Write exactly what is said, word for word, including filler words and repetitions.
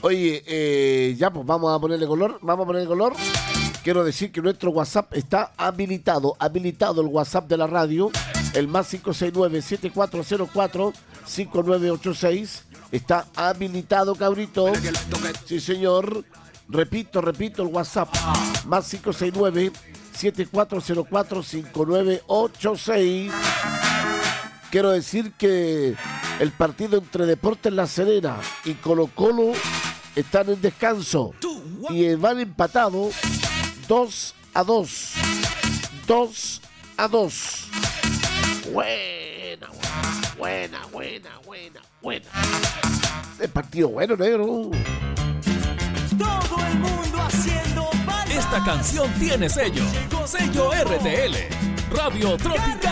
Oye, eh, ya pues vamos a ponerle color, vamos a ponerle color. Quiero decir que nuestro WhatsApp está habilitado, habilitado el WhatsApp de la radio, el más cinco seis nueve, siete cuatro cero cuatro, cinco nueve ocho seis. Está habilitado, cabrito. Sí, señor. Repito, repito, el WhatsApp, más cinco seis nueve, siete cuatro cero cuatro, cinco nueve ocho seis. Quiero decir que el partido entre Deportes La Serena y Colo Colo están en descanso y van empatados dos a dos. dos a dos. Buena, buena, buena, buena, buena. El partido bueno, negro. Todo el mundo haciendo palmas. Esta canción tiene sello. Sello R T L. Radio Tropical.